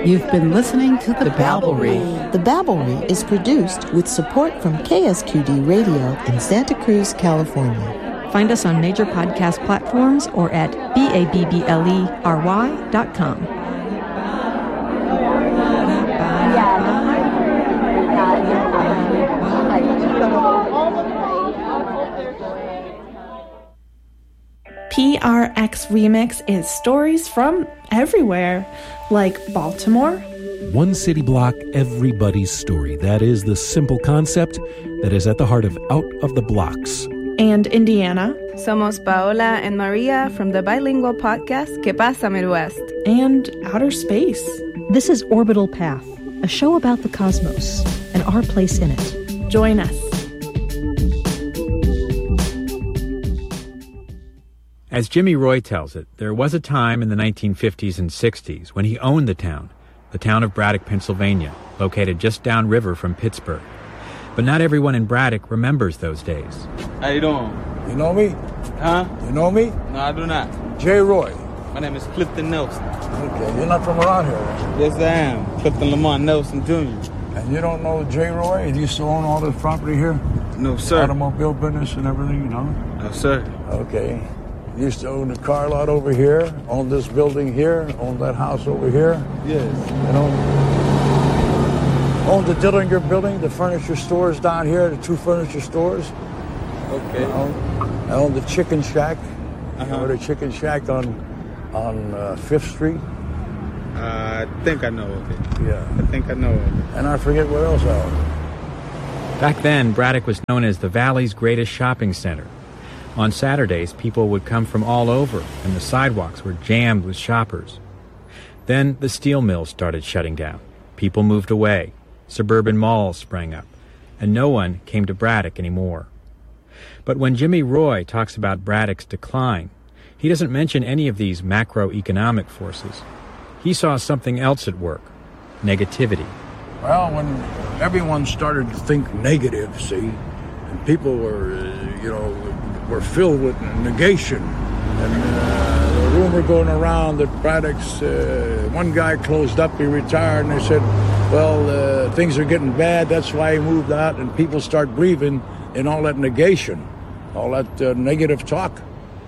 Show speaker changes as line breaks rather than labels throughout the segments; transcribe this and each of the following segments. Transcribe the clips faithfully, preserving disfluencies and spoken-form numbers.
You've been listening to The Babblery.
The Babblery is produced with support from K S Q D Radio in Santa Cruz, California.
Find us on major podcast platforms or at B A B B L E R Y dot com.
P R X Remix is stories from everywhere, like Baltimore.
One city block, everybody's story. That is the simple concept that is at the heart of Out of the Blocks.
And Indiana.
Somos Paola and Maria from the bilingual podcast Que Pasa Midwest.
And outer space.
This is Orbital Path, a show about the cosmos and our place in it.
Join us.
As Jimmy Roy tells it, there was a time in the nineteen fifties and sixties when he owned the town, the town of Braddock, Pennsylvania, located just downriver from Pittsburgh. But not everyone in Braddock remembers those days.
How you doing?
You know me?
Huh?
You know me?
No, I do not.
Jay Roy.
My name is Clifton Nelson.
Okay, you're not from around here, right?
Yes, I am. Clifton Lamont Nelson Junior
And you don't know Jay Roy? He used to own all this property here?
No, sir.
Automobile business and everything, you know?
No, sir.
Okay. He used to own the car lot over here, own this building here, own that house over here.
Yes.
You know? Owned the Dillinger building, the furniture stores down here, the two furniture stores.
Okay.
You know? I owned the Chicken Shack.
Uh-huh.
You know, the Chicken Shack on on uh, Fifth Street.
Uh, I think I know of it.
Yeah.
I think I know of it.
And I forget what else I owned.
Back then, Braddock was known as the Valley's greatest shopping center. On Saturdays, people would come from all over, and the sidewalks were jammed with shoppers. Then the steel mills started shutting down. People moved away. Suburban malls sprang up, and no one came to Braddock anymore. But when Jimmy Roy talks about Braddock's decline, he doesn't mention any of these macroeconomic forces. He saw something else at work: negativity.
Well, when everyone started to think negative, see, and people were, uh, you know, were filled with negation, and uh, the rumor going around that Braddock's, uh, one guy closed up, he retired, and they said, well, uh, things are getting bad, that's why he moved out, and people start believing in all that negation, all that uh, negative talk.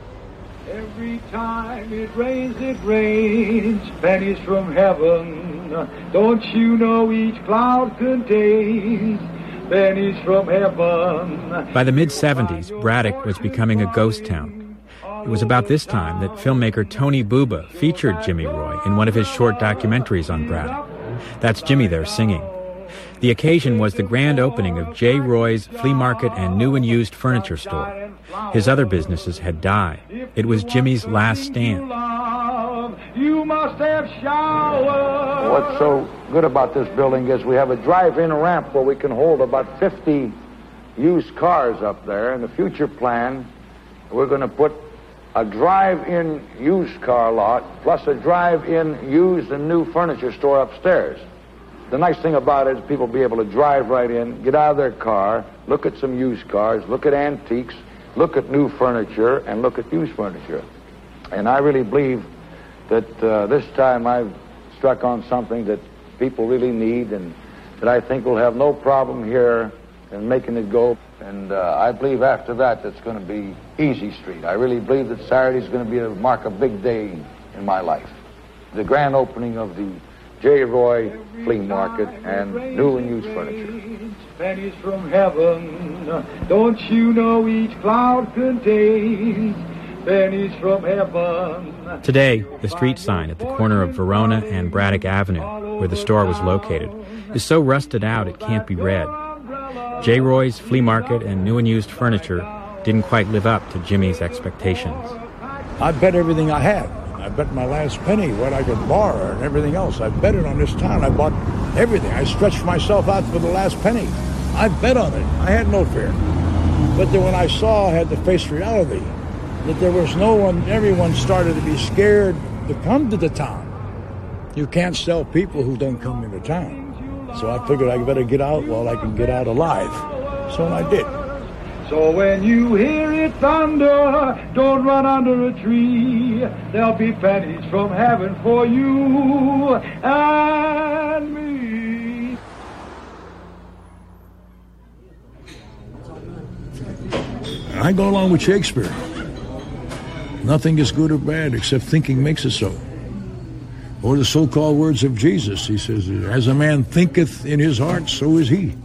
Every time it rains, it rains pennies from heaven. Don't you know each cloud contains pennies from heaven?
By the mid-seventies, Braddock was becoming a ghost town. It was about this time that filmmaker Tony Buba featured Jimmy Roy in one of his short documentaries on Braddock. That's Jimmy there singing. The occasion was the grand opening of Jay Roy's flea market and new and used furniture store. His other businesses had died. It was Jimmy's last stand.
You must have showered.
What's so good about this building is we have a drive-in ramp where we can hold about fifty used cars up there. In the future plan, we're going to put a drive-in used car lot plus a drive-in used and new furniture store upstairs. The nice thing about it is people will be able to drive right in, get out of their car, look at some used cars, look at antiques, look at new furniture, and look at used furniture. And I really believe that uh, this time I've struck on something that people really need and that I think will have no problem here in making it go. And uh, I believe after that it's going to be easy street. I really believe that Saturday is going to be a mark a big day in my life. The grand opening of the Jay Roy Flea Market and new and used furniture.
Pennies from heaven. Don't you know each cloud contains pennies from heaven?
Today, the street sign at the corner of Verona and Braddock Avenue, where the store was located, is so rusted out it can't be read. Jay Roy's Flea Market and new and used furniture didn't quite live up to Jimmy's expectations.
I bet everything I had. I bet my last penny, what I could borrow and everything else. I bet it on this town. I bought everything. I stretched myself out for the last penny. I bet on it. I had no fear. But then when I saw, I had to face reality, that there was no one, everyone started to be scared to come to the town. You can't sell people who don't come into town. So I figured I better get out while I can get out alive. So I did.
So when you hear it thunder, don't run under a tree. There'll be pennies from heaven for you and me.
I go along with Shakespeare. Nothing is good or bad except thinking makes it so. Or the so-called words of Jesus. He says, as a man thinketh in his heart, so is he.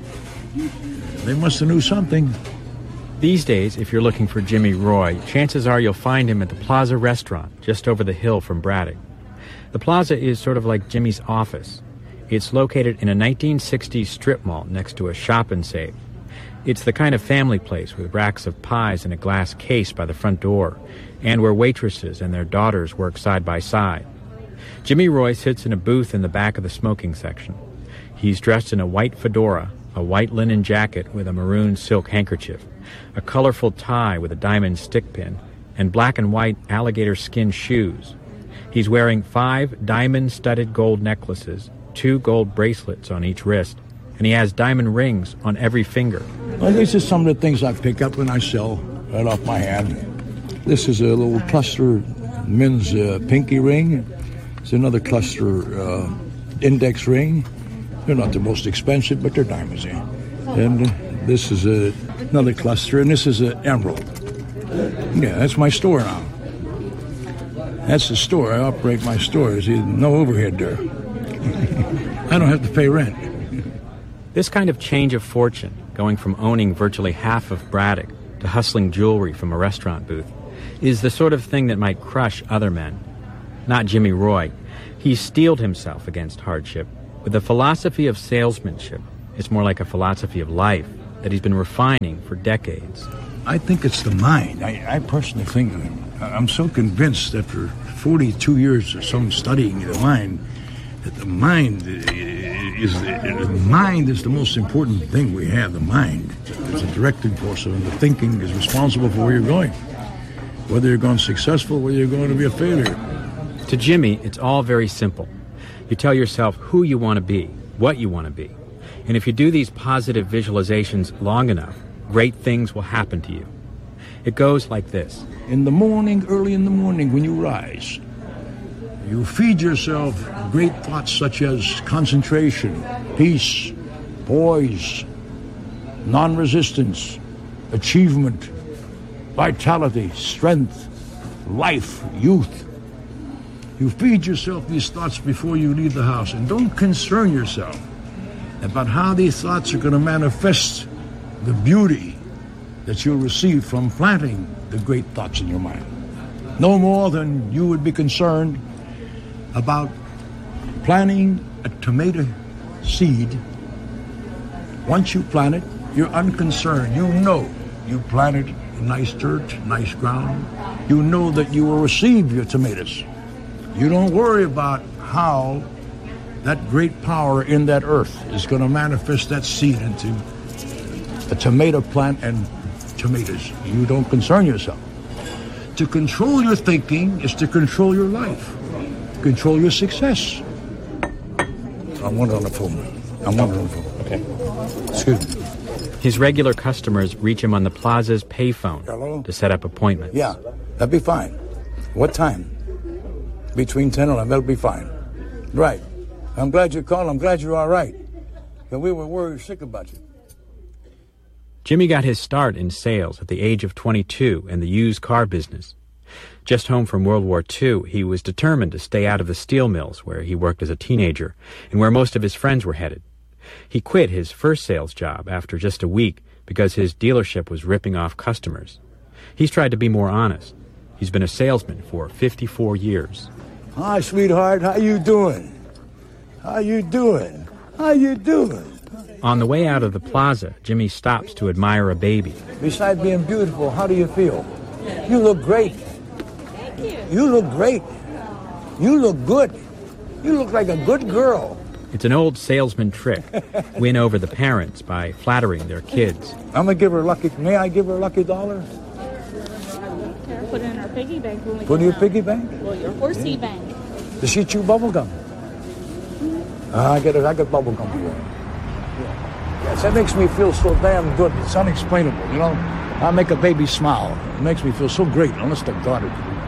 They must have knew something.
These days, if you're looking for Jimmy Roy, chances are you'll find him at the Plaza restaurant just over the hill from Braddock. The Plaza is sort of like Jimmy's office. It's located in a nineteen sixties strip mall next to a shop and save. It's the kind of family place with racks of pies in a glass case by the front door, and where waitresses and their daughters work side by side. Jimmy Roy sits in a booth in the back of the smoking section. He's dressed in a white fedora, a white linen jacket with a maroon silk handkerchief, a colorful tie with a diamond stick pin, and black and white alligator skin shoes. He's wearing five diamond-studded gold necklaces, two gold bracelets on each wrist, and he has diamond rings on every finger.
Well, these are some of the things I pick up and I sell right off my hand. This is a little cluster men's uh, pinky ring. It's another cluster uh, index ring. They're not the most expensive, but they're diamonds. Eh? And uh, this is a, another cluster, and this is an emerald. Yeah, that's my store now. That's the store. I operate my store. There's no overhead there. I don't have to pay rent.
This kind of change of fortune, going from owning virtually half of Braddock to hustling jewelry from a restaurant booth, is the sort of thing that might crush other men. Not Jimmy Roy. He's steeled himself against hardship with a philosophy of salesmanship. It's more like a philosophy of life that he's been refining for decades.
I think it's the mind. I, I personally think, I'm so convinced after forty-two years of some studying the mind, that the mind is the mind is the most important thing we have. The mind is a directing force, and the thinking is responsible for where you're going. Whether you're going successful, whether you're going to be a failure.
To Jimmy, it's all very simple. You tell yourself who you want to be, what you want to be. And if you do these positive visualizations long enough, great things will happen to you. It goes like this.
In the morning, early in the morning, when you rise, you feed yourself great thoughts such as concentration, peace, poise, non-resistance, achievement, vitality, strength, life, youth. You feed yourself these thoughts before you leave the house, and don't concern yourself about how these thoughts are going to manifest the beauty that you'll receive from planting the great thoughts in your mind. No more than you would be concerned about planting a tomato seed. Once you plant it, you're unconcerned. You know you planted in nice dirt, nice ground. You know that you will receive your tomatoes. You don't worry about how that great power in that earth is going to manifest that seed into a tomato plant and tomatoes. You don't concern yourself. To control your thinking is to control your life, control your success. I want it on the phone. I want it on the phone. Okay. Excuse me.
His regular customers reach him on the Plaza's payphone
Hello?
to set up appointments.
Yeah, that'd be fine. What time? Between ten and eleven, that'll be fine. Right. I'm glad you called. I'm glad you're all right. But we were worried sick about you.
Jimmy got his start in sales at the age of twenty-two in the used car business. Just home from World War Two, he was determined to stay out of the steel mills where he worked as a teenager and where most of his friends were headed. He quit his first sales job after just a week because his dealership was ripping off customers. He's tried to be more honest. He's been a salesman for fifty-four years.
Hi, sweetheart. How you doing? How you doing? How you doing?
On the way out of the plaza, Jimmy stops to admire a baby.
Besides being beautiful, how do you feel? You look great.
Thank you.
You look great. You look good. You look like a good girl.
It's an old salesman trick. Win over the parents by flattering their kids.
I'm going to give her a lucky... May I give her a lucky dollar?
Put it in our piggy bank when we
Put in your piggy bank?
Well, your horsey yeah. bank.
Does she chew bubble gum? Mm-hmm. uh, I get it. I get bubble gum for her. Yeah. Yes, that makes me feel so damn good. It's unexplainable, you know? I make a baby smile. It makes me feel so great, honest to God.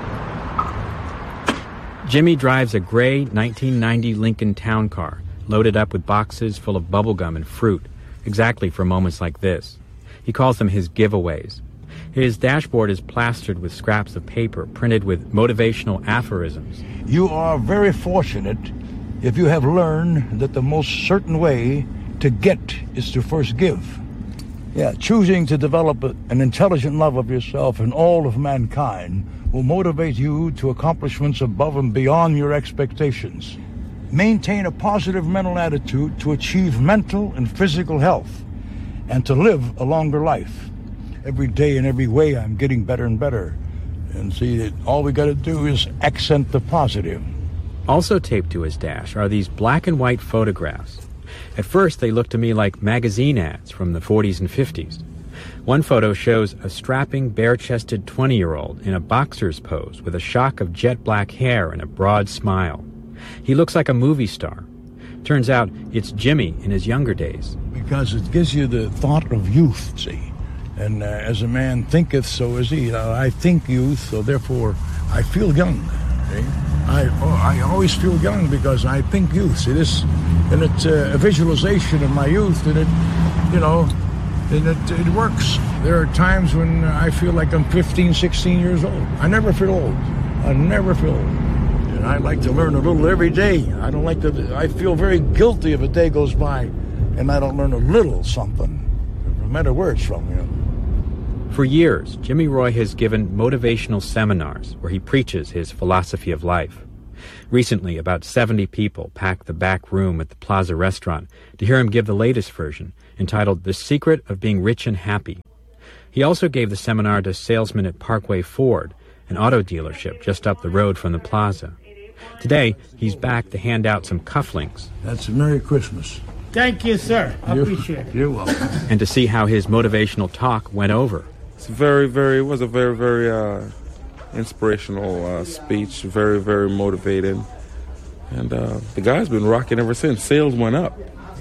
Jimmy drives a gray nineteen ninety Lincoln Town Car, loaded up with boxes full of bubblegum and fruit, exactly for moments like this. He calls them his giveaways. His dashboard is plastered with scraps of paper printed with motivational aphorisms.
You are very fortunate if you have learned that the most certain way to get is to first give. Yeah, choosing to develop a, an intelligent love of yourself and all of mankind will motivate you to accomplishments above and beyond your expectations. Maintain a positive mental attitude to achieve mental and physical health and to live a longer life. Every day in every way, I'm getting better and better. And see, that all we got to do is accent the positive.
Also taped to his dash are these black and white photographs. At first, they look to me like magazine ads from the forties and fifties. One photo shows a strapping, bare-chested twenty-year-old in a boxer's pose with a shock of jet black hair and a broad smile. He looks like a movie star. Turns out it's Jimmy in his younger days.
Because it gives you the thought of youth, see. And uh, as a man thinketh, so is he. Uh, I think youth, so therefore I feel young. See? I oh, I always feel young because I think youth. See, this, and it's uh, a visualization of my youth, and it, you know, and it, it works. There are times when I feel like I'm fifteen, sixteen years old. I never feel old. I never feel old. And I like to learn a little every day. I don't like to, I feel very guilty if a day goes by and I don't learn a little something, no matter where it's from, you know.
For years, Jimmy Roy has given motivational seminars where he preaches his philosophy of life. Recently, about seventy people packed the back room at the Plaza restaurant to hear him give the latest version, entitled The Secret of Being Rich and Happy. He also gave the seminar to salesmen at Parkway Ford, an auto dealership just up the road from the Plaza. Today, he's back to hand out some cufflinks.
That's a Merry Christmas.
Thank you, sir. I
You're,
appreciate it.
You're welcome.
And to see how his motivational talk went over.
It's very, very, it was a very, very uh, inspirational uh, speech, very, very motivating. And uh, the guy's been rocking ever since. Sales went up.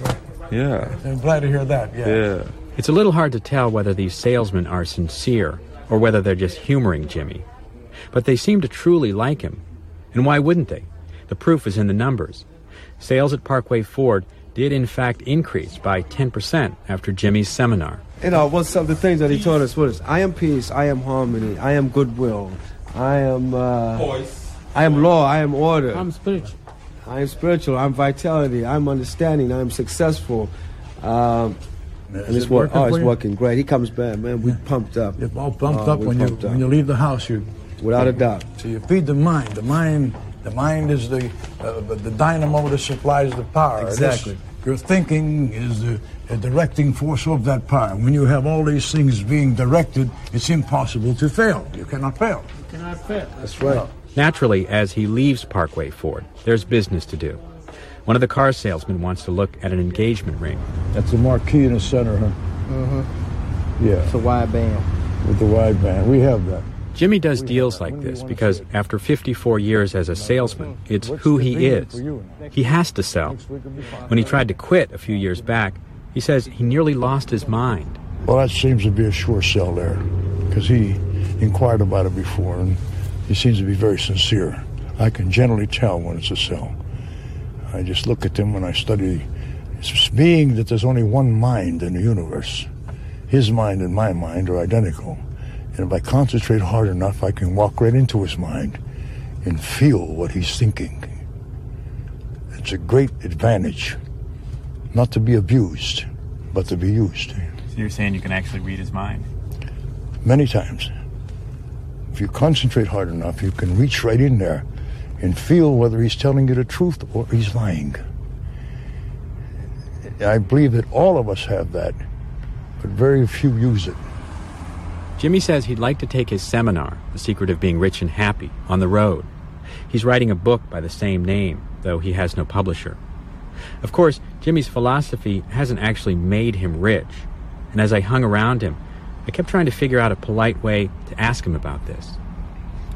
Yeah.
I'm glad to hear that, yeah.
Yeah.
It's a little hard to tell whether these salesmen are sincere or whether they're just humoring Jimmy. But they seem to truly like him. And why wouldn't they? The proof is in the numbers. Sales at Parkway Ford did in fact increase by ten percent after Jimmy's seminar.
You know, what's some of the things that he taught us was, I am peace, I am harmony, I am goodwill, I am uh, voice, I am law, I am order.
I'm spiritual.
I am spiritual, I'm vitality, I'm understanding, I'm successful. Um, and it's,
it
work, oh, it's
you?
working great. He comes back, man, we pumped up.
You're all pumped
uh,
up when you
pumped up.
when you leave the house. You,
Without a doubt.
So you feed the mind. The mind, the mind is the uh, the dynamo that supplies the power.
Exactly.
This, your thinking is the a directing force of that power. When you have all these things being directed, it's impossible to fail. You cannot fail.
You cannot fail.
That's right.
Naturally, as he leaves Parkway Ford, there's business to do. One of the car salesmen wants to look at an engagement ring.
That's a marquee in the center, huh?
Mm-hmm.
Yeah.
It's a wide band.
With the wide band. We have that.
Jimmy does deals like this because after fifty-four years as a salesman, it's who he is. He has to sell. When he tried to quit a few years back, he says he nearly lost his mind.
Well, that seems to be a sure sell there, because he inquired about it before, and he seems to be very sincere. I can generally tell when it's a sell. I just look at them when I study. It's being that there's only one mind in the universe. His mind and my mind are identical. And if I concentrate hard enough, I can walk right into his mind and feel what he's thinking. It's a great advantage, not to be abused, but to be used.
So you're saying you can actually read his mind?
Many times. If you concentrate hard enough, you can reach right in there and feel whether he's telling you the truth or he's lying. I believe that all of us have that, but very few use it.
Jimmy says he'd like to take his seminar, The Secret of Being Rich and Happy, on the road. He's writing a book by the same name, though he has no publisher. Of course, Jimmy's philosophy hasn't actually made him rich, and as I hung around him, I kept trying to figure out a polite way to ask him about this.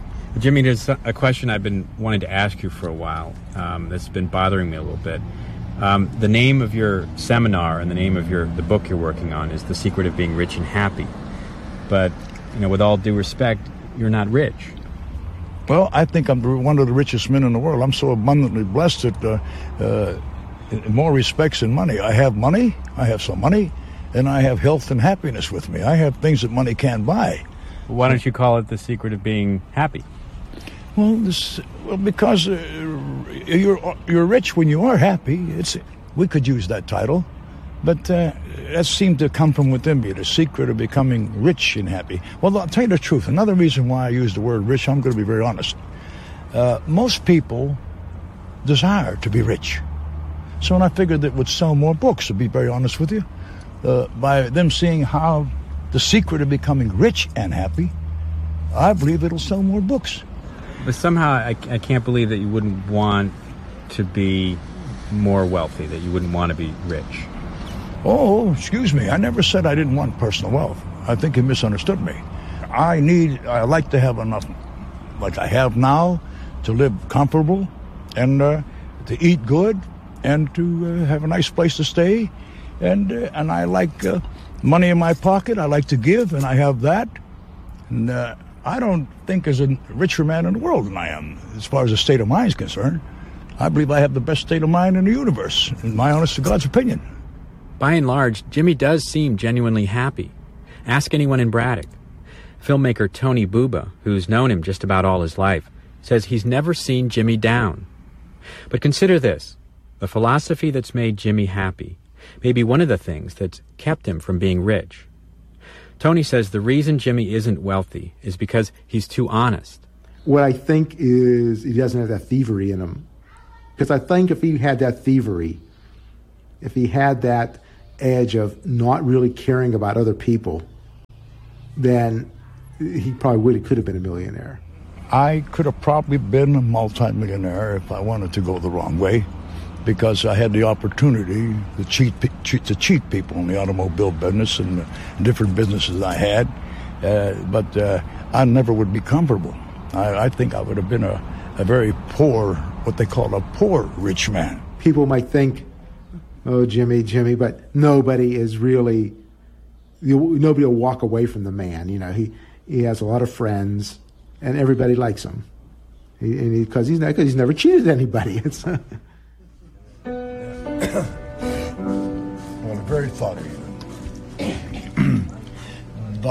Jimmy, there's a question I've been wanting to ask you for a while um, that's been bothering me a little bit. Um, the name of your seminar and the name of your the book you're working on is The Secret of Being Rich and Happy. But, you know, with all due respect, you're not rich.
Well, I think I'm one of the richest men in the world. I'm so abundantly blessed that uh, uh, in more respects than money. I have money, I have some money, and I have health and happiness with me. I have things that money can't buy.
Why don't you call it The Secret of Being Happy?
Well, this, well because uh, you're you're rich when you are happy. It's we could use that title, but uh, that seemed to come from within me. The secret of becoming rich and happy. Well, I'll tell you the truth. Another reason why I use the word rich, I'm going to be very honest. Uh, most people desire to be rich, so when I figured that it would sell more books, to be very honest with you, uh, by them seeing how the secret of becoming rich and happy, I believe it'll sell more books.
But somehow I, I can't believe that you wouldn't want to be more wealthy, that you wouldn't want to be rich.
Oh, excuse me. I never said I didn't want personal wealth. I think you misunderstood me. I need, I like to have enough, like I have now, to live comfortable and uh, to eat good and to uh, have a nice place to stay. And, uh, and I like uh, money in my pocket. I like to give, and I have that. And uh, I don't think there's a richer man in the world than I am, as far as the state of mind is concerned. I believe I have the best state of mind in the universe, in my honest to God's opinion.
By and large, Jimmy does seem genuinely happy. Ask anyone in Braddock. Filmmaker Tony Buba, who's known him just about all his life, says he's never seen Jimmy down. But consider this. The philosophy that's made Jimmy happy may be one of the things that's kept him from being rich. Tony says the reason Jimmy isn't wealthy is because he's too honest.
What I think is he doesn't have that thievery in him. Because I think if he had that thievery, if he had that edge of not really caring about other people, then he probably would could have been a millionaire.
I could have probably been a multimillionaire if I wanted to go the wrong way, because I had the opportunity to cheat, cheat to cheat people in the automobile business and uh, different businesses I had. Uh, but uh, I never would be comfortable. I, I think I would have been a, a very poor, what they call a poor rich man.
People might think, oh, Jimmy, Jimmy, but nobody is really, you, nobody will walk away from the man. You know, he, he has a lot of friends, and everybody likes him. He, and he, cause he's, cause he's never cheated anybody. It's
Well, very thoughtful.